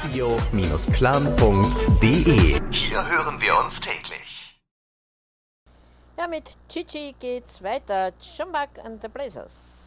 radio-clan.de. Hier hören wir uns täglich. Ja, mit Chichi geht's weiter. Chumbak and the Blazers.